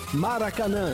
Maracanã.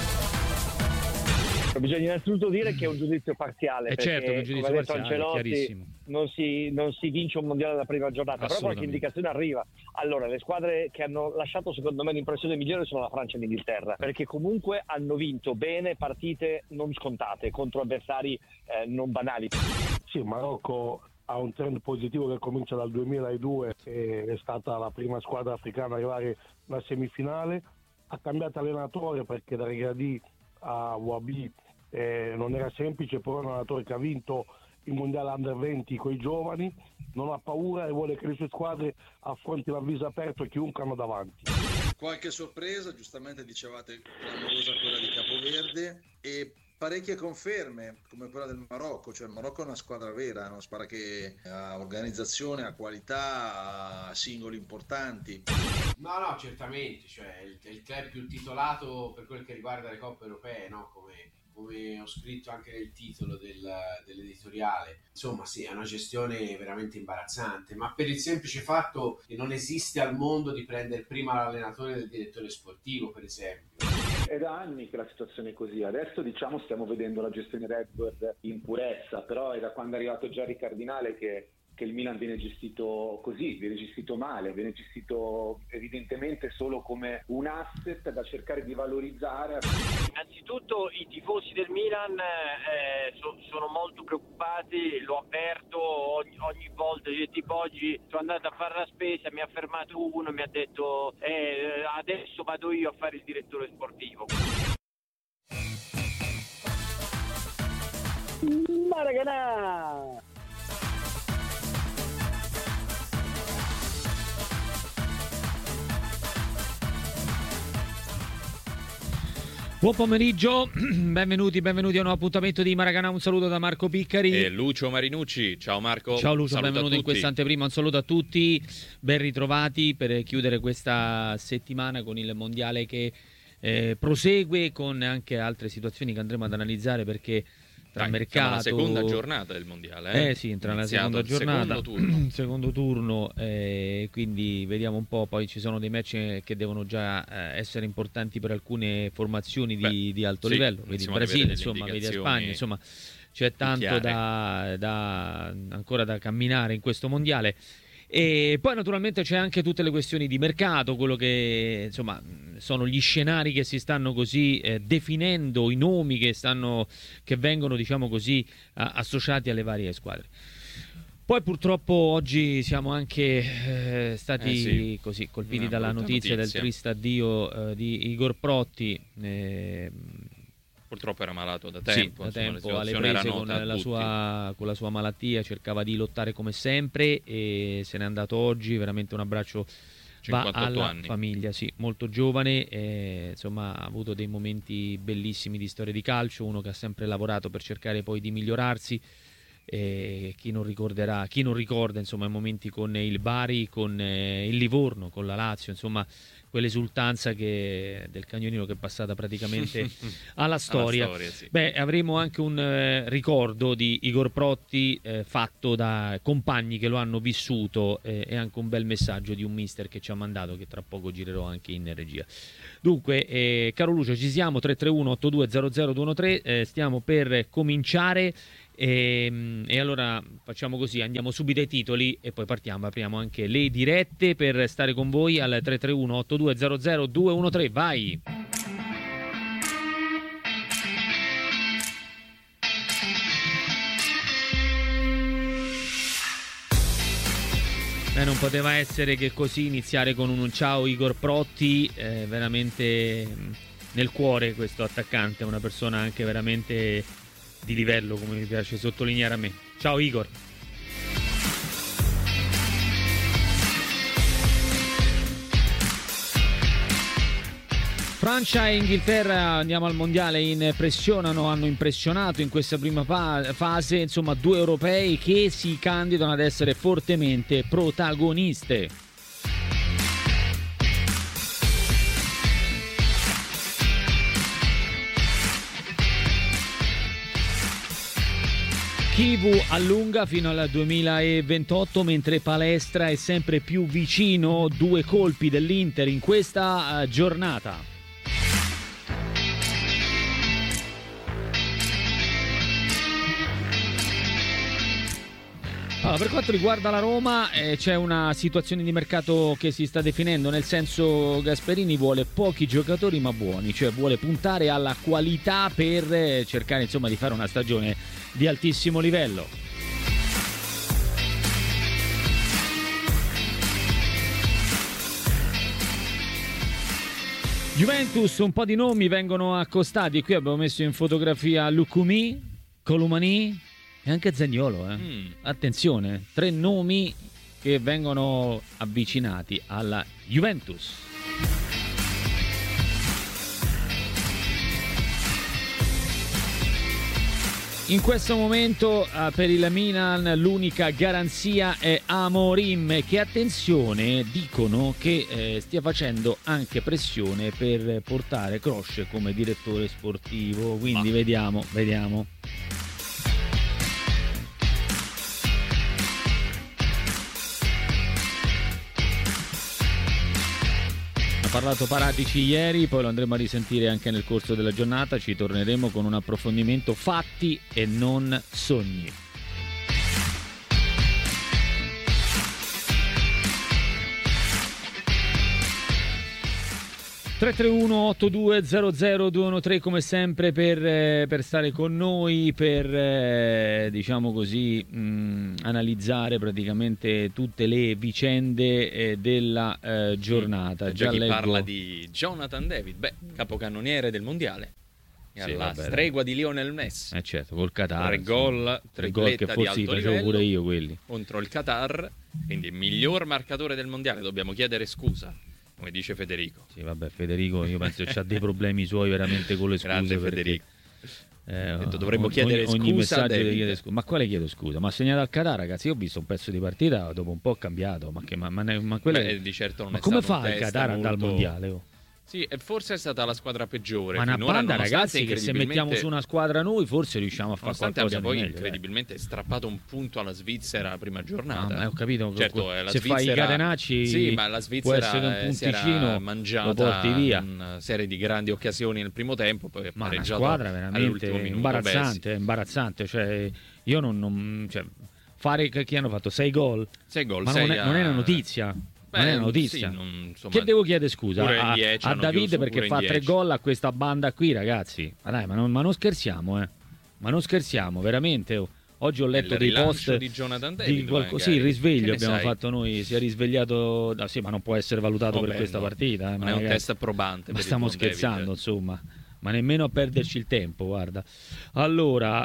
Bisogna innanzitutto dire che è un giudizio parziale, perché certo, un giudizio come ha detto parziale, Ancelotti, chiarissimo. non si vince un mondiale alla prima giornata, però qualche indicazione arriva. Allora, le squadre che hanno lasciato secondo me l'impressione migliore sono la Francia e l'Inghilterra, perché comunque hanno vinto bene partite non scontate contro avversari non banali. Sì, il Marocco ha un trend positivo che comincia dal 2002, e è stata la prima squadra africana ad arrivare alla semifinale. Ha cambiato allenatore, perché da Regragui a Wabi non era semplice, però è un allenatore che ha vinto il mondiale under 20 con i giovani, non ha paura e vuole che le sue squadre affrontino a viso aperto chiunque hanno davanti. Qualche sorpresa, giustamente dicevate, clamorosa quella di Capoverde, e parecchie conferme come quella del Marocco. Cioè il Marocco è una squadra vera, è una squadra che ha organizzazione, ha qualità, ha singoli importanti. No, certamente, cioè il club più titolato per quel che riguarda le coppe europee, no? Come ho scritto anche nel titolo dell'editoriale. Insomma, sì, è una gestione veramente imbarazzante, ma per il semplice fatto che non esiste al mondo di prendere prima l'allenatore del direttore sportivo, per esempio. È da anni che la situazione è così. Adesso stiamo vedendo la gestione Redbird in purezza, però è da quando è arrivato Gerry Cardinale che il Milan viene gestito così, viene gestito male, viene gestito evidentemente solo come un asset da cercare di valorizzare. Innanzitutto i tifosi del Milan sono molto preoccupati, lo avverto ogni volta, tipo oggi sono andato a fare la spesa, mi ha fermato uno e mi ha detto adesso vado io a fare il direttore sportivo. Maracanã! Buon pomeriggio, benvenuti a un nuovo appuntamento di Maracanã. Un saluto da Marco Piccari e Lucio Marinucci. Ciao Marco. Ciao Lucio, saluto benvenuto in questa anteprima. Un saluto a tutti, ben ritrovati per chiudere questa settimana con il mondiale che prosegue, con anche altre situazioni che andremo ad analizzare, perché tra mercato, la seconda giornata del mondiale. Sì, entra nella seconda giornata, secondo turno, quindi vediamo un po'. Poi ci sono dei match che devono già essere importanti per alcune formazioni di alto livello, vedi il Brasile, insomma, vedi la Spagna, insomma c'è tanto ancora da camminare in questo mondiale. E poi naturalmente c'è anche tutte le questioni di mercato, quello che insomma sono gli scenari che si stanno così definendo, i nomi che vengono, diciamo così, associati alle varie squadre. Poi purtroppo oggi siamo anche stati così colpiti dalla notizia del triste addio di Igor Protti. Purtroppo era malato da tempo, da tempo alle prese con la sua malattia, cercava di lottare come sempre e se n'è andato oggi. Veramente un abbraccio va alla famiglia, sì, molto giovane, insomma ha avuto dei momenti bellissimi di storia di calcio, uno che ha sempre lavorato per cercare poi di migliorarsi. Chi non ricorda insomma i momenti con il Bari, con il Livorno, con la Lazio, insomma quell'esultanza del cagnolino che è passata praticamente alla storia. Sì. Avremo anche un ricordo di Igor Protti fatto da compagni che lo hanno vissuto, e anche un bel messaggio di un mister che ci ha mandato, che tra poco girerò anche in regia. Dunque, caro Lucio, ci siamo, 331-8200-213, stiamo per cominciare. E allora facciamo così, andiamo subito ai titoli e poi apriamo anche le dirette per stare con voi al 331-8200-213. Vai! Non poteva essere che così iniziare con un ciao Igor Protti, veramente nel cuore questo attaccante, una persona anche veramente di livello, come mi piace sottolineare a me. Ciao Igor. Francia e Inghilterra, andiamo al mondiale, hanno impressionato in questa prima fase, insomma due europei che si candidano ad essere fortemente protagoniste. Kivu allunga fino al 2028, mentre Palestra è sempre più vicino. Due colpi dell'Inter in questa giornata. Allora, per quanto riguarda la Roma, c'è una situazione di mercato che si sta definendo, nel senso Gasperini vuole pochi giocatori ma buoni, cioè vuole puntare alla qualità per cercare insomma di fare una stagione di altissimo livello. Juventus, un po' di nomi vengono accostati, qui abbiamo messo in fotografia Lukumi, Colomani e anche Zaniolo, Attenzione, 3 nomi che vengono avvicinati alla Juventus. In questo momento per il Milan l'unica garanzia è Amorim, che attenzione dicono che stia facendo anche pressione per portare Kroos come direttore sportivo, quindi vediamo. Ha parlato Paratici ieri, poi lo andremo a risentire anche nel corso della giornata, ci torneremo con un approfondimento fatti e non sogni. (331-8200-213) come sempre per stare con noi, per diciamo così analizzare praticamente tutte le vicende della giornata. Già chi parla di Jonathan David, capocannoniere del mondiale, alla stregua di Lionel Messi, certo, col Qatar, 3 gol che forse facevo pure io quelli contro il Qatar, quindi miglior marcatore del mondiale. Dobbiamo chiedere scusa, come dice Federico. Sì, vabbè, Federico io penso che ha dei problemi suoi veramente con le scuse. Grande Federico. Dovremmo chiedere ogni scusa, chiede scusa. Ma quale chiedo scusa? Ma ha segnato al Qatar, ragazzi. Io ho visto un pezzo di partita, dopo un po' cambiato. Ma di certo non ma è come stato fa il Qatar ad andare al mondiale? Sì, e forse è stata la squadra peggiore. Ma una banda, ragazzi, che se mettiamo su una squadra noi forse riusciamo a fare qualcosa di meglio. Poi incredibilmente strappato un punto alla Svizzera la prima giornata. Ho capito. Certo, se fai i catenacci, sì, ma la Svizzera può essere un punticino, mangiata, lo porti via. Una serie di grandi occasioni nel primo tempo, poi ma una pareggiato squadra veramente imbarazzante. Cioè, io non fare che hanno fatto 6 gol. 6 gol, ma non è una notizia. Non è una notizia. Sì, che devo chiedere scusa a David perché fa 3 10. gol a questa banda qui, ragazzi? Ma dai, ma non scherziamo, Ma non scherziamo, veramente. Oggi ho letto dei post di Jonathan David, sì, il risveglio abbiamo fatto noi, si è risvegliato, sì, ma non può essere valutato per questa partita, non è un test probante, ma stiamo scherzando, insomma. Ma nemmeno a perderci il tempo, guarda. Allora,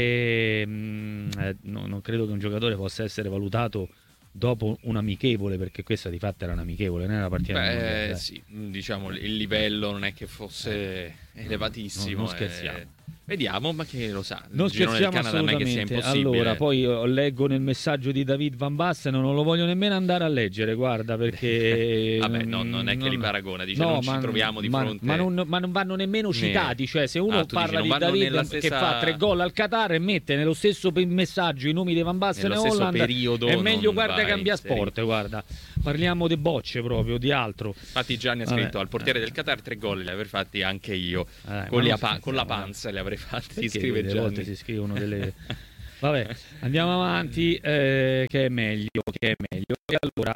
non credo che un giocatore possa essere valutato dopo un amichevole, perché questa di fatto era un amichevole, non era una partita sì, diciamo il livello non è che fosse elevatissimo, non scherziamo. Vediamo, ma che lo sa, non scherziamo assolutamente. Allora, poi leggo nel messaggio di David Van Basten, non lo voglio nemmeno andare a leggere, guarda, perché vabbè, non è che li paragona, dice non ci troviamo di fronte, ma non vanno nemmeno citati, cioè se uno parla di David che fa 3 gol al Qatar e mette nello stesso messaggio i nomi di Van Basten e Holland, è meglio guarda cambia sport, guarda. Parliamo di bocce proprio, di altro. Infatti Gianni ha scritto al portiere del Qatar 3 gol li avrei fatti anche io, con la panza li avrei fatti. Scrive Gianni. Volte si scrivono delle vabbè, andiamo avanti, che è meglio. E allora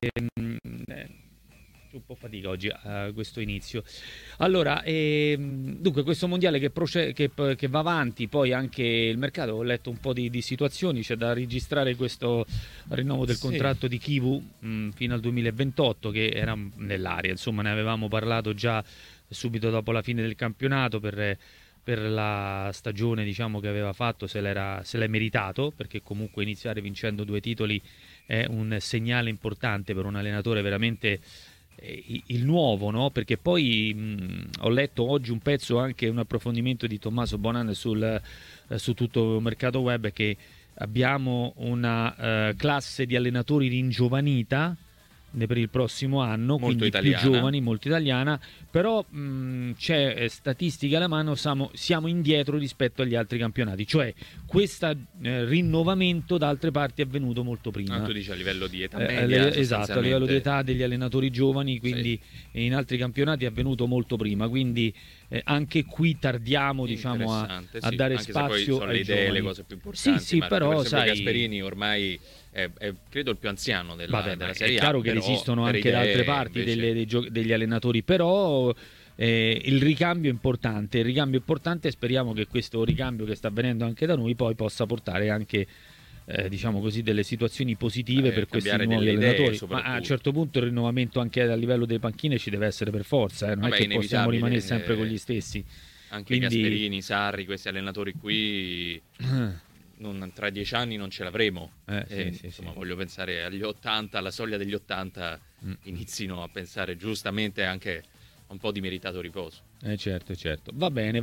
un po' fatica oggi a questo inizio. Allora, dunque questo mondiale che va avanti, poi anche il mercato, ho letto un po' di situazioni, c'è da registrare questo rinnovo del contratto di Kivu fino al 2028 che era nell'aria, insomma ne avevamo parlato già subito dopo la fine del campionato per la stagione, diciamo, che aveva fatto, se l'è meritato, perché comunque iniziare vincendo 2 titoli è un segnale importante per un allenatore veramente il nuovo, no? Perché poi ho letto oggi un pezzo, anche un approfondimento di Tommaso Bonan su tutto il mercato web, che abbiamo una classe di allenatori ringiovanita per il prossimo anno, molto quindi italiana, più giovani, molto italiana, però c'è statistica alla mano, siamo indietro rispetto agli altri campionati, cioè questo rinnovamento da altre parti è avvenuto molto prima. Tu dici a livello di età media, esatto, a livello di età degli allenatori giovani, quindi in altri campionati è avvenuto molto prima, quindi anche qui tardiamo, diciamo, a dare anche spazio se poi sono le idee, giovani. le cose più importanti. Sì, però sai, Gasperini ormai è credo il più anziano della Serie A. È chiaro che esistono anche da altre parti invece... degli allenatori, però il ricambio è importante. E speriamo che questo ricambio che sta avvenendo anche da noi poi possa portare anche diciamo così, delle situazioni positive per questi nuovi allenatori. Ma a un certo punto il rinnovamento anche a livello delle panchine ci deve essere per forza, non è che possiamo rimanere sempre con gli stessi. Anche Gasperini, Sarri, questi allenatori qui tra 10 anni non ce l'avremo. Insomma, voglio pensare agli 80, alla soglia degli 80 inizino a pensare giustamente anche un po' di meritato riposo. Certo. Va bene.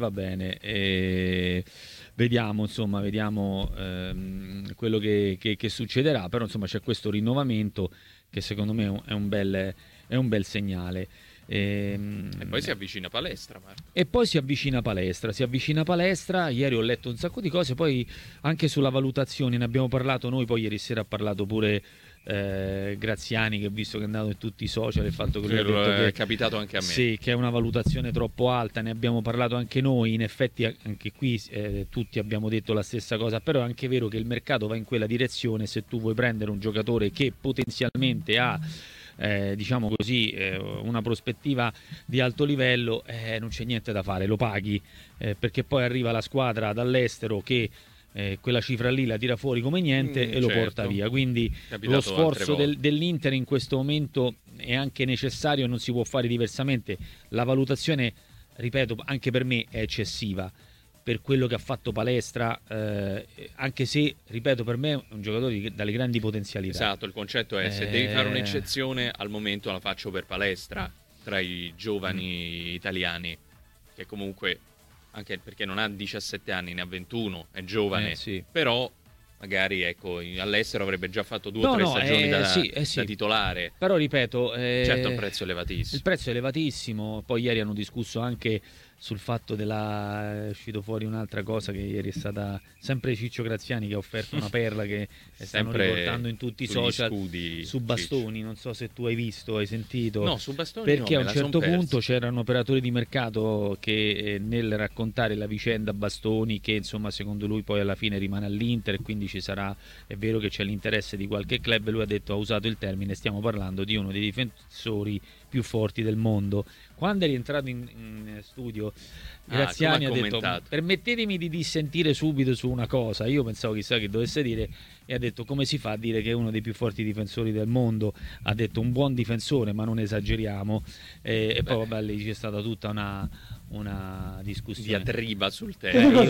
Vediamo quello che succederà, però insomma c'è questo rinnovamento che secondo me è un bel segnale. E poi si avvicina palestra, Marco. E poi si avvicina palestra. Ieri ho letto un sacco di cose, poi anche sulla valutazione ne abbiamo parlato noi, poi ieri sera ha parlato pure Graziani, che visto che è andato in tutti i social, il fatto che lui ha detto che è capitato anche a me, sì, che è una valutazione troppo alta. Ne abbiamo parlato anche noi, in effetti anche qui tutti abbiamo detto la stessa cosa, però è anche vero che il mercato va in quella direzione. Se tu vuoi prendere un giocatore che potenzialmente ha diciamo così una prospettiva di alto livello, non c'è niente da fare, lo paghi, perché poi arriva la squadra dall'estero che quella cifra lì la tira fuori come niente e lo porta via. Quindi lo sforzo dell'Inter in questo momento è anche necessario, non si può fare diversamente. La valutazione, ripeto, anche per me è eccessiva per quello che ha fatto Palestra, anche se, ripeto, per me è un giocatore dalle grandi potenzialità. Esatto, il concetto è se devi fare un'eccezione, al momento la faccio per Palestra tra i giovani italiani, che comunque, anche perché non ha 17 anni, ne ha 21, è giovane, però magari all'estero avrebbe già fatto 2 o 3 stagioni da titolare. Però ripeto, certo il prezzo è elevatissimo. Il prezzo è elevatissimo. Poi ieri hanno discusso anche sul fatto è uscito fuori un'altra cosa, che ieri è stata sempre Ciccio Graziani che ha offerto una perla che stanno riportando in tutti i social su Bastoni. Non so se tu hai visto, hai sentito. No, su Bastoni perché no, a un certo punto c'era un operatore di mercato che nel raccontare la vicenda Bastoni, che insomma secondo lui poi alla fine rimane all'Inter e quindi ci sarà, è vero che c'è l'interesse di qualche club, lui ha usato il termine, stiamo parlando di uno dei difensori più forti del mondo. Quando è rientrato in studio, Graziani ha detto: permettetemi di dissentire subito su una cosa. Io pensavo chissà che dovesse dire, e ha detto: come si fa a dire che è uno dei più forti difensori del mondo? Ha detto un buon difensore, ma non esageriamo. E poi vabbè, lì c'è stata tutta una discussione, diatriba sul tema.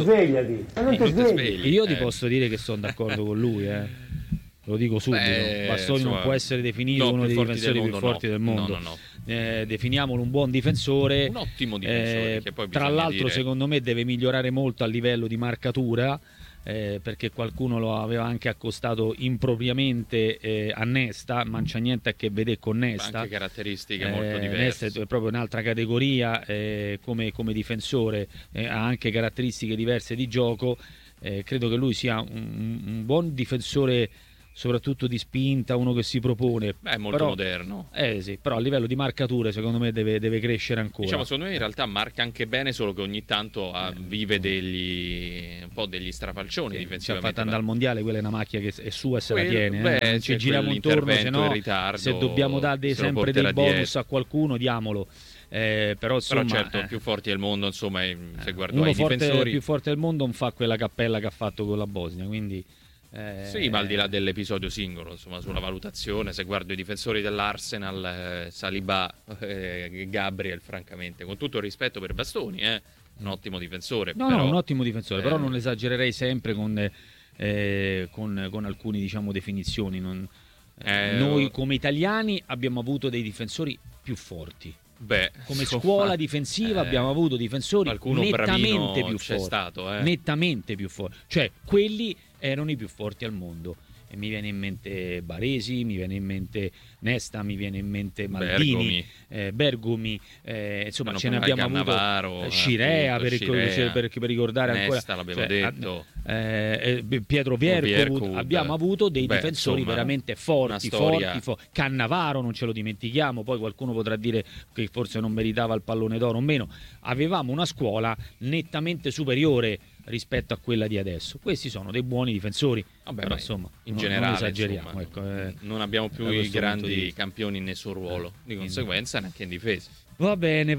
Io ti posso dire che sono d'accordo con lui, lo dico subito. Bastoni non può essere definito uno dei difensori più forti del mondo. No. Definiamolo un buon difensore, un ottimo difensore, che poi tra l'altro secondo me deve migliorare molto a livello di marcatura, perché qualcuno lo aveva anche accostato impropriamente a Nesta, ma non c'è niente a che vedere con Nesta. Anche caratteristiche molto diverse. Nesta è proprio un'altra categoria come difensore, ha anche caratteristiche diverse di gioco. Credo che lui sia un buon difensore, soprattutto di spinta, uno che si propone. È molto moderno. Sì, però a livello di marcature secondo me deve crescere ancora. Diciamo, secondo me in realtà marca anche bene, solo che ogni tanto vive un po' degli strafalcioni difensivamente. Si è fatta andare al mondiale, quella è una macchia che è sua e se la tiene. Ci giriamo intorno, se no, se dobbiamo dare sempre dei bonus a qualcuno, diamolo. Però certo, più forti del mondo, insomma, se guardo i difensori, più forte del mondo non fa quella cappella che ha fatto con la Bosnia, quindi sì, ma al di là dell'episodio singolo, insomma, sulla valutazione, se guardo i difensori dell'Arsenal, Saliba, Gabriel, francamente, con tutto il rispetto per Bastoni, un ottimo difensore. No, un ottimo difensore, però non esagererei sempre con alcune, diciamo, definizioni. Noi come italiani abbiamo avuto dei difensori più forti. Come scuola difensiva abbiamo avuto difensori nettamente più forti, nettamente più forti, cioè quelli erano i più forti al mondo. E mi viene in mente Baresi, mi viene in mente Nesta, mi viene in mente Maldini, Bergomi, insomma ce ne abbiamo avuto, Scirea, per ricordare Nesta, ancora, detto. Pietro Viercov, abbiamo avuto dei difensori veramente forti. Cannavaro non ce lo dimentichiamo, poi qualcuno potrà dire che forse non meritava il pallone d'oro o meno. Avevamo una scuola nettamente superiore rispetto a quella di adesso. Questi sono dei buoni difensori. Vabbè, però insomma, in generale non esageriamo. Insomma, ecco, non abbiamo più i grandi campioni in nessun ruolo, di conseguenza neanche in difesa. Va bene,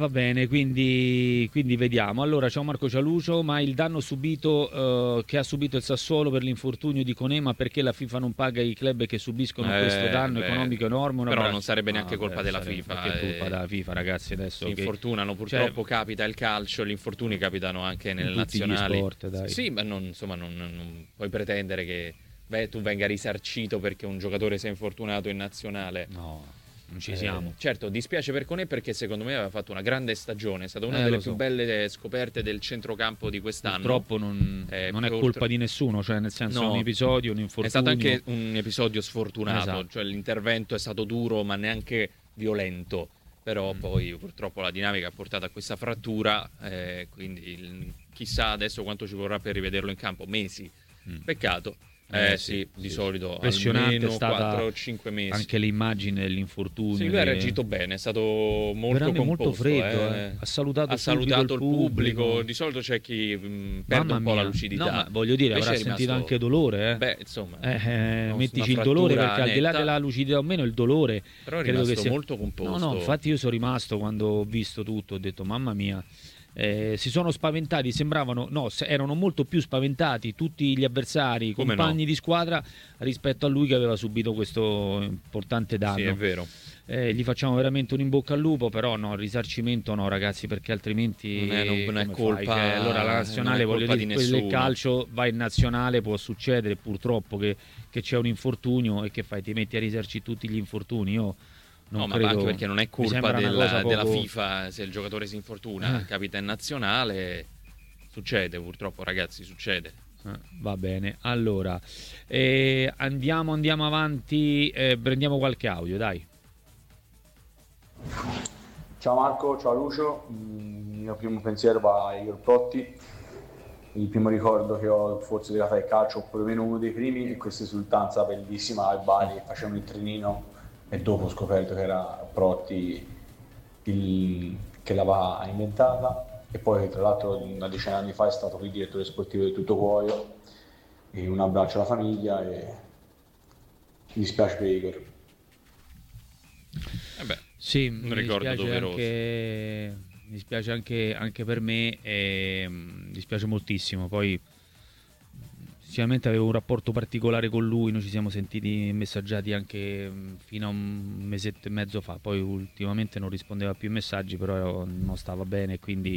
quindi vediamo. Allora, ciao Marco Cialucio, ma il danno subito che ha subito il Sassuolo per l'infortunio di Conema, perché la FIFA non paga i club che subiscono questo danno economico enorme? Però non sarebbe neanche colpa della FIFA. Che è colpa della FIFA, ragazzi, adesso si infortunano, purtroppo capita il calcio, gli infortuni capitano anche nelle nazionali. Sport, dai. Sì, ma non puoi pretendere che tu venga risarcito perché un giocatore si è infortunato in nazionale. No. Non ci siamo. Certo, dispiace per Conè perché secondo me aveva fatto una grande stagione, è stata una delle più belle scoperte del centrocampo di quest'anno. Purtroppo non è colpa di nessuno, cioè nel senso un episodio, un infortunio. È stato anche un episodio sfortunato, esatto. Cioè l'intervento è stato duro ma neanche violento, però poi purtroppo la dinamica ha portato a questa frattura, quindi chissà adesso quanto ci vorrà per rivederlo in campo, mesi, peccato. Sì, di solito impressionante, è stata 4-5 mesi. Anche l'immagine dell'infortunio. Sì, lui ha reagito bene, è stato molto composto, molto freddo. Ha salutato il pubblico. Di solito c'è chi perde un po' la lucidità. No, ma voglio dire, invece avrà sentito anche dolore. Beh, insomma, mettici il dolore, perché al di là della lucidità o meno, il dolore però è rimasto molto composto. No, infatti io sono rimasto quando ho visto tutto, ho detto mamma mia. Si sono spaventati, erano molto più spaventati tutti gli avversari, i compagni di squadra rispetto a lui che aveva subito questo importante danno. Sì, è vero. Gli facciamo veramente un in bocca al lupo, però no, il risarcimento no, ragazzi, perché altrimenti non è colpa. Allora la nazionale, voglio dire, il calcio va in nazionale, può succedere purtroppo che c'è un infortunio e che fai? Ti metti a risarcire tutti gli infortuni? Io no, ma anche perché non è colpa della FIFA se il giocatore si infortuna, capita in nazionale, succede purtroppo, ragazzi, succede. Va bene, allora andiamo avanti, prendiamo qualche audio, dai. Ciao Marco, ciao Lucio, il mio primo pensiero va a Igor Protti. Il primo ricordo che ho forse legato al calcio, oppure meno uno dei primi, è questa esultanza bellissima al Bari, facevano il trenino e dopo ho scoperto che era Protti che l'aveva inventata, e poi tra l'altro una decina di anni fa è stato qui direttore sportivo di Tutto Cuoio. E un abbraccio alla famiglia e mi dispiace per Igor. Sì, un ricordo doveroso. Mi dispiace anche per me, mi dispiace moltissimo. Poi sicuramente avevo un rapporto particolare con lui, noi ci siamo sentiti messaggiati anche fino a un mesetto e mezzo fa, poi ultimamente non rispondeva più ai messaggi, però non stava bene, quindi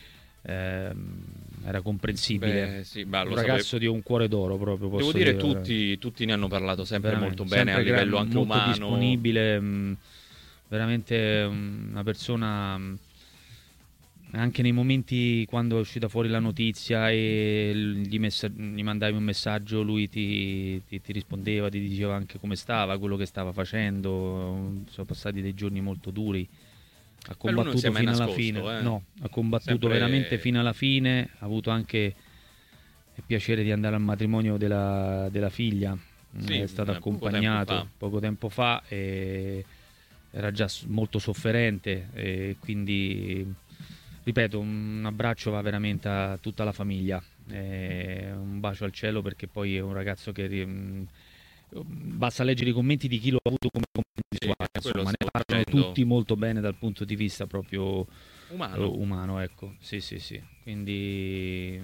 era comprensibile. Un ragazzo di un cuore d'oro proprio, devo dire. Tutti ne hanno parlato sempre molto bene, a livello anche molto umano, disponibile, veramente una persona. Anche nei momenti quando è uscita fuori la notizia e gli mandavi un messaggio, lui ti rispondeva, ti diceva anche come stava, quello che stava facendo. Sono passati dei giorni molto duri. Ha combattuto fino alla fine. No, ha combattuto veramente fino alla fine. Ha avuto anche il piacere di andare al matrimonio della figlia. È stato accompagnato poco tempo fa e era già molto sofferente, e quindi ripeto, un abbraccio va veramente a tutta la famiglia, un bacio al cielo, perché poi è un ragazzo che basta leggere i commenti di chi lo ha avuto come compagno di squadra, insomma, ne parlano tutti molto bene dal punto di vista proprio umano, ecco. Sì, quindi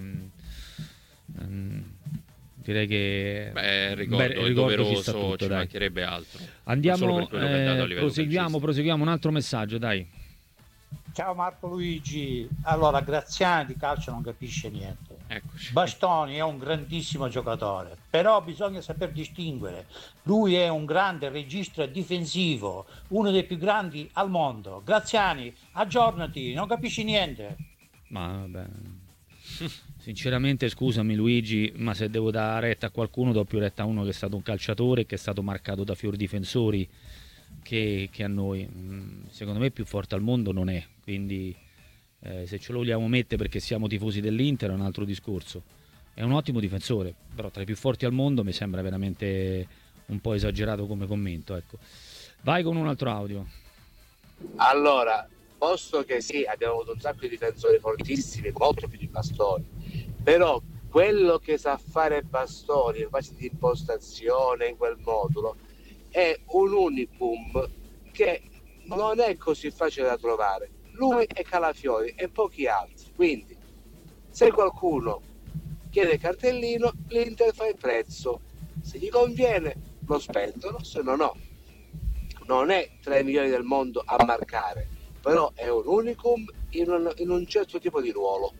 direi che ricordo doveroso, ci mancherebbe altro. Andiamo, proseguiamo un altro messaggio, dai. Ciao Marco Luigi, allora Graziani di calcio non capisce niente. Eccoci. Bastoni è un grandissimo giocatore, però bisogna saper distinguere. Lui è un grande regista difensivo, uno dei più grandi al mondo. Graziani, aggiornati, non capisci niente. Ma vabbè, sinceramente scusami Luigi, ma se devo dare retta a qualcuno do più retta a uno che è stato un calciatore, che è stato marcato da fior difensori, che a noi. Secondo me più forte al mondo non è, quindi se ce lo vogliamo mettere perché siamo tifosi dell'Inter è un altro discorso. È un ottimo difensore, però tra i più forti al mondo mi sembra veramente un po' esagerato come commento, ecco. Vai con un altro audio. Allora, posto che sì, abbiamo avuto un sacco di difensori fortissimi, molto più di Bastoni, però quello che sa fare Bastoni in fase di impostazione in quel modulo è un unicum che non è così facile da trovare. Lui e Calafiori e pochi altri. Quindi se qualcuno chiede cartellino, l'Inter fa il prezzo, se gli conviene lo spendono, se no no. Non è tra i migliori del mondo a marcare, però è un unicum in un certo tipo di ruolo.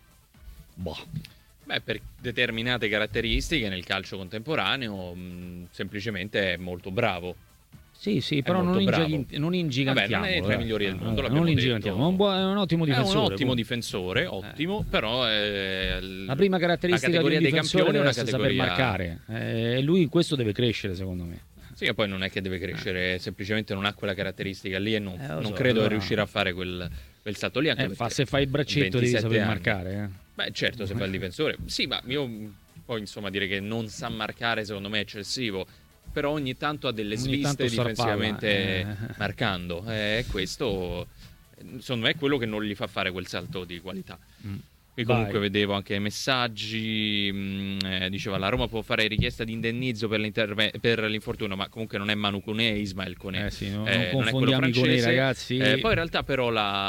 Beh, per determinate caratteristiche nel calcio contemporaneo semplicemente è molto bravo. Sì, però non ingigantiamo. Vabbè, non è tra i migliori del mondo, non ingigantiamo. È un ottimo difensore. È un ottimo difensore, ottimo, però la prima caratteristica di un difensore deve essere saper marcare. E lui in questo deve crescere, secondo me. Sì, e poi non è che deve crescere, semplicemente non ha quella caratteristica lì e non credo che riuscirà a fare quel salto lì. Anche se fai il braccetto devi saper marcare. Beh, certo, se fa il difensore. Sì, ma io poi insomma dire che non sa marcare secondo me è eccessivo. Però ogni tanto ha delle sviste difensivamente marcando. Questo, secondo me, è quello che non gli fa fare quel salto di qualità. Qui comunque vedevo anche messaggi, diceva la Roma può fare richiesta di indennizzo per l'infortunio, ma comunque non è Manu Koné, Ismael Koné. Non confondiamo i Koné, ragazzi. Poi in realtà però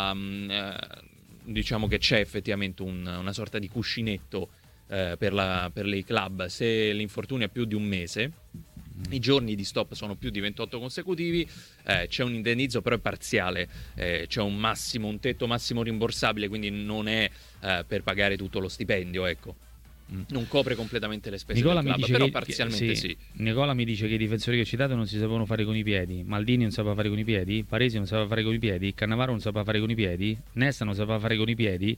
diciamo che c'è effettivamente una sorta di cuscinetto per i club. Se l'infortunio è più di un mese, i giorni di stop sono più di 28 consecutivi, c'è un indennizzo però è parziale, c'è un tetto massimo rimborsabile, quindi non è per pagare tutto lo stipendio, ecco. Non copre completamente le spese del club, però parzialmente sì. Nicola mi dice che i difensori che citate non si sapevano fare con i piedi. Maldini non sapeva fare con i piedi, Paresi non sapeva fare con i piedi, Cannavaro non sapeva fare con i piedi, Nesta non sapeva fare con i piedi.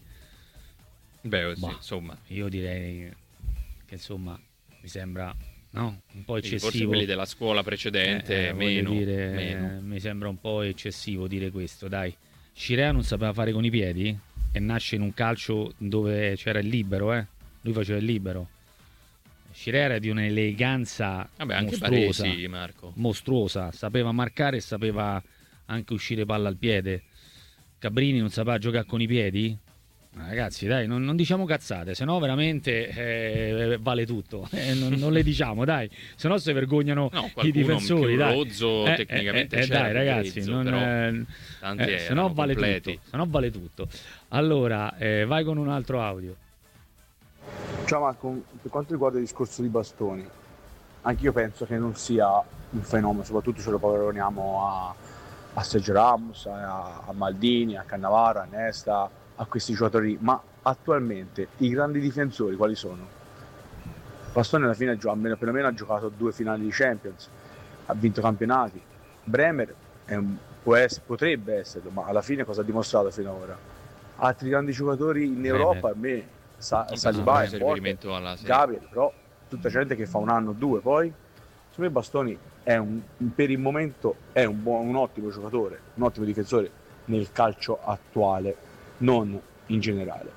Insomma, io direi che insomma mi sembra un po' eccessivo. Forse quelli della scuola precedente meno. Mi sembra un po' eccessivo dire questo, dai. Scirea non sapeva fare con i piedi e nasce in un calcio dove c'era il libero, lui faceva il libero. Scirea era di un'eleganza anche mostruosa, Baresi, Marco. Mostruosa, sapeva marcare e sapeva anche uscire palla al piede. Cabrini non sapeva giocare con i piedi? Ragazzi, dai, non diciamo cazzate, se no veramente vale tutto. Non le diciamo, dai, se no si vergognano i difensori. Rozzo, tecnicamente c'era dai, ragazzi, se no vale tutto. Allora, vai con un altro audio. Ciao Marco, per quanto riguarda il discorso di Bastoni, anche io penso che non sia un fenomeno, soprattutto se lo paragoniamo a Sergio Ramos, a Maldini, a Cannavaro, a Nesta, a questi giocatori, ma attualmente i grandi difensori quali sono? Bastoni alla fine perlomeno ha giocato 2 finali di Champions, ha vinto campionati. Bremer potrebbe esserlo, ma alla fine cosa ha dimostrato fino ad ora? Altri grandi giocatori in Europa, a me Saliba è forte, Gabriel, però tutta gente che fa un anno o 2, poi secondo me Bastoni per il momento è un ottimo giocatore, un ottimo difensore nel calcio attuale, non in generale.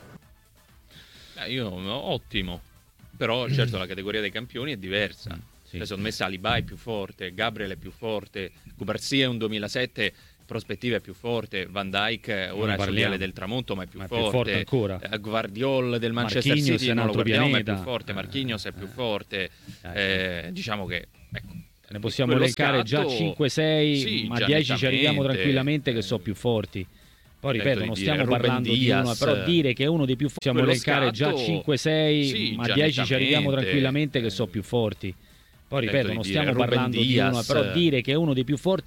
Ottimo, però certo la categoria dei campioni è diversa. Secondo me Saliba è più forte, Gabriel è più forte, Cubarsí è un 2007, prospettiva è più forte, Van Dijk ora è sul viale del tramonto ma è più forte ancora. Guardiol del Manchester Marquinhos City non lo guardiamo pianeta. ma è più forte, Marquinhos è più forte, diciamo che ne possiamo elencare già 5-6, ma 10 ci arriviamo tranquillamente che sono più forti. Poi ripeto, non stiamo parlando di uno, però dire che è uno dei più forti, possiamo elencare già 5-6, ma 10 ci arriviamo tranquillamente che sono più forti. Poi ripeto, non stiamo parlando di uno, però dire che è uno dei più forti